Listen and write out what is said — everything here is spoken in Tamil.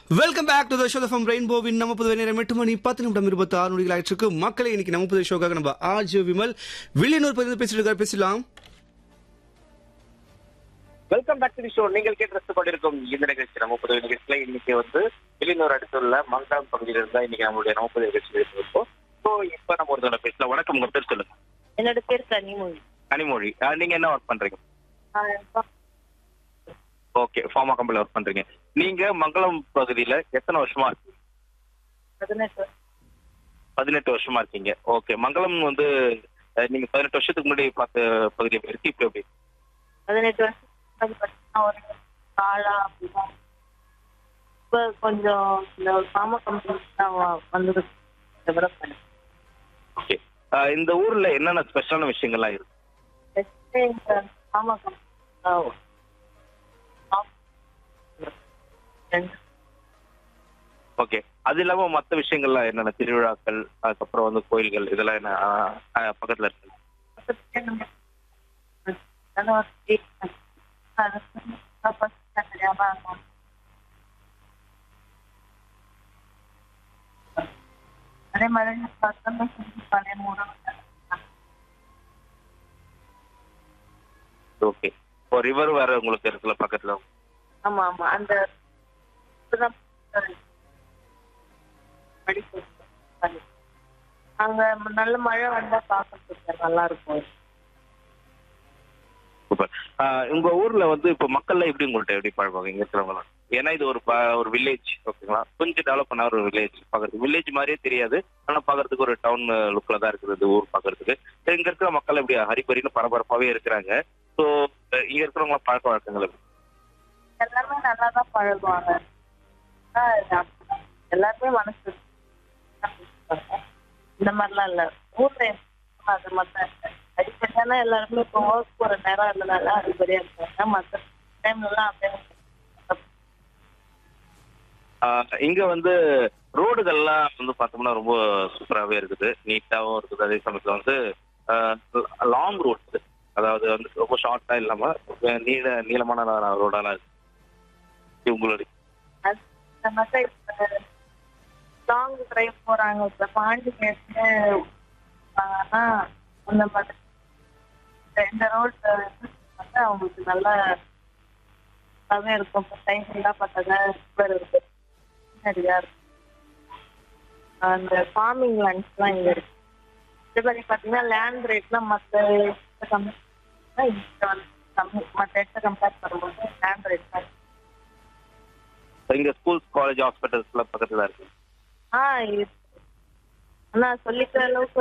Welcome back to the show from ரெயின்போவின் நம்ம புதுவை நேரம் 8 மணி 10 நிமிடம் 26 நொடிகள் ஆயிடுச்சு. மக்களை இன்னைக்கு நம்ம புதுவை ஷோக்காக நம்ம ஆர்ஜே விமல் வில்லியனூர் பகுதியில் பேசிட்டு பேசலாம். Welcome back to the show. நீங்கள் கேட்டு ரசித்துக் கொண்டிருக்கும் இந்த நிகழ்ச்சி நம்ம புதுவை நிகழ்ச்சியில இன்னைக்கு வில்லியனூர் அடுத்துள்ள மங்காம் பகுதியில் இருந்தா இன்னைக்கு நம்மளுடைய நம்ம புதுவை நிகழ்ச்சி இருக்கோம். ஸோ இப்ப நம்ம ஒருத்தவங்க பேசலாம். வணக்கம், உங்க பேர் சொல்லுங்க. என்னோட பேர் கனிமொழி. கனிமொழி, நீங்க என்ன ஒர்க் பண்றீங்க? ஓகே, ஃபார்மா கம்பெனில ஒர்க் பண்றீங்க. நீங்க மங்களம் பகுதியில எத்தனை வருஷமா இருக்கீங்க? 18 வருஷமா இருக்கீங்க. ஓகே, மங்களம் நீங்க 18 வருஷத்துக்கு முன்னாடி பார்த்த பகுதி எப்படி இருக்கு, இப்ப எப்படி? 18 வருஷம் ஒரு காலா அப்படிதான். இப்ப கொஞ்சம் இந்த ஃபார்மா கம்பெனி வந்தது டெவலப் பண்ணி. ஓகே, இந்த ஊர்ல என்னென்ன ஸ்பெஷலான விஷயங்கள்லாம் இருக்கு? ஃபார்மா கம்பெனி ஓகே, அது இல்லாம மற்ற விஷயங்கள்லாம் என்னென்ன திருவிழாக்கள், அதுக்கப்புறம் கோயில்கள், இதெல்லாம் என்ன பக்கத்துல இருக்கு? அதே மாதிரி பழைய மூடம். ஓகே, இப்போ ரிவர் வேற உங்களுக்கு இருக்குல்ல பக்கத்துல? ஆமா ஆமா, அந்த அங்க நல்ல மழை வந்தா பாக்கிறதுக்கு நல்லா இருக்கும். சூப்பர். உங்க ஊர்ல இப்ப மக்கள்லாம் எப்படி உங்கள்ட்ட எப்படி பழகுவாங்க இங்க இருக்கிறவங்க? ஏன்னா இது ஒரு வில்லேஜ், ஓகேங்களா, கொஞ்சம் டெவலப் பண்ண ஒரு வில்லேஜ். பாக்குறதுக்கு வில்லேஜ் மாதிரியே தெரியாது, ஆனா பாக்குறதுக்கு ஒரு டவுன் லுக்ல தான் இருக்குது ஊர் பாக்குறதுக்கு. இங்க இருக்கிற மக்கள் எப்படி ஹரிபரின்னு பரபரப்பாவே இருக்கிறாங்க. ஸோ இங்க இருக்கிறவங்க பழக்க வழக்கங்கள் எப்படி? எல்லாருமே நல்லா தான் பழகுவாங்க. எல்லாருமே மனசு இந்த மாதிரிலாம் இல்ல. ஊர்ல அது மட்டும் அடிப்படையான எல்லாருமே இப்போ ஒர்க் போற நேரம் இருந்தனால அடிப்படையா இருக்காங்க. மற்ற டைம்ல எல்லாம் அப்படியே இங்க ரோடுகள்லாம் பார்த்தோம்னா ரொம்ப சூப்பராகவே இருக்குது, நீட்டாகவும் இருக்குது. அதே சமயத்தில் லாங் ரோட்ஸ், அதாவது ரொம்ப ஷார்ட்டா இல்லாம நீளமான ரோடெல்லாம் இருக்கு. உங்களுடைய லாங் டிரைவ் போறாங்க. இப்ப பாண்டி கேட்டு அந்த மாதிரி இந்த ரோட் அவங்களுக்கு நல்லா இருக்கும். டைம் எல்லாம் பார்த்தா இருக்கு, நிறையா இருக்கு. அந்த ஃபார்மிங் லேண்ட்ஸ் எல்லாம் இங்க இருக்கு. இதே மாதிரி பாத்தீங்கன்னா லேண்ட் ரேட்லாம் மற்ற கம்மி, மற்ற இடத்த கம்பேர் பண்ணும்போது லேண்ட் ரேட் தான். இங்க ஸ்கூல்ஸ், காலேஜ், ஹாஸ்பிட்டல்ஸ் எல்லாம் பக்கத்துல இருக்கு. ஆனா சொல்லிக்கிற அளவுக்கு